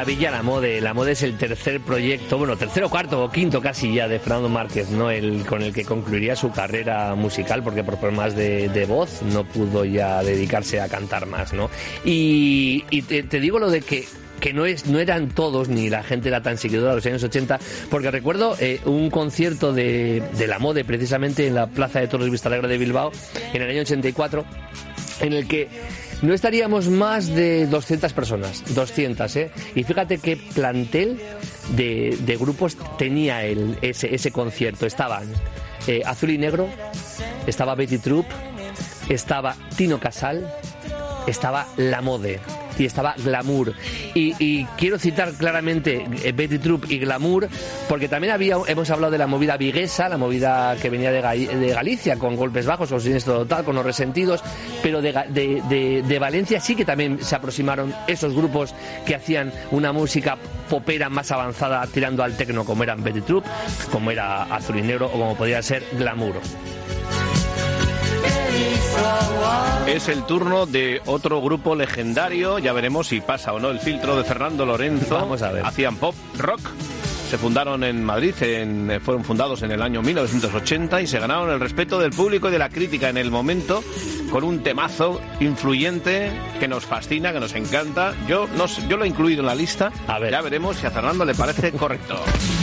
maravilla la Mode. La Mode es el tercer proyecto, bueno, tercero, cuarto o quinto casi ya de Fernando Márquez, ¿no? Con el que concluiría su carrera musical, porque por problemas de voz no pudo ya dedicarse a cantar más, ¿no? Y te digo lo de que no eran todos, ni la gente era tan seguidora de los años 80, porque recuerdo un concierto de la Mode, precisamente en la Plaza de Toros Vistalegre de Bilbao, en el año 84, en el que no estaríamos más de 200 personas, 200, ¿eh? Y fíjate qué plantel de grupos tenía ese concierto. Estaban Azul y Negro, estaba Betty Troop, estaba Tino Casal, estaba La Mode y estaba Glamour. Y quiero citar claramente Betty Troop y Glamour, porque también hemos hablado de la movida viguesa, la movida que venía de Galicia, con Golpes Bajos, con Siniestro Total, con Los Resentidos, pero de Valencia sí que también se aproximaron esos grupos que hacían una música popera más avanzada, tirando al techno, como eran Betty Troop, como era Azul y Negro, o como podría ser Glamour. Es el turno de otro grupo legendario. Ya veremos si pasa o no el filtro de Fernando Lorenzo. Vamos a ver. Hacían pop rock. Se fundaron en Madrid, fueron fundados en el año 1980 y se ganaron el respeto del público y de la crítica en el momento, con un temazo influyente que nos fascina, que nos encanta. Yo lo he incluido en la lista. A ver. Ya veremos si a Fernando le parece correcto.